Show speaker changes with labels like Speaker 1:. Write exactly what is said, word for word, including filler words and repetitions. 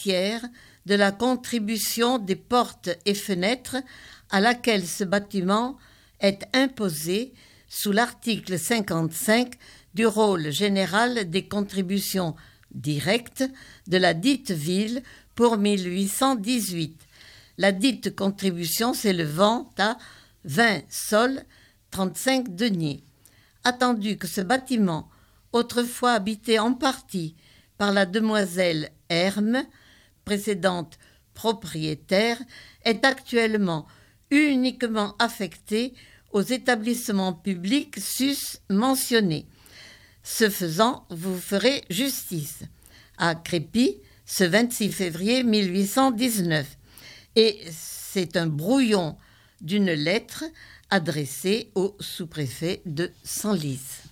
Speaker 1: tiers de la contribution des portes et fenêtres à laquelle ce bâtiment est imposé sous l'article cinquante-cinq du rôle général des contributions directes de la dite ville pour mille huit cent dix-huit. La dite contribution s'élevant à vingt sols, trente-cinq deniers. Attendu que ce bâtiment, autrefois habité en partie par la demoiselle Herme, précédente propriétaire, est actuellement uniquement affecté aux établissements publics sus mentionnés. Ce faisant, vous ferez justice. À Crépy, ce vingt-six février mille huit cent dix-neuf. Et c'est un brouillon d'une lettre adressée au sous-préfet de Senlis.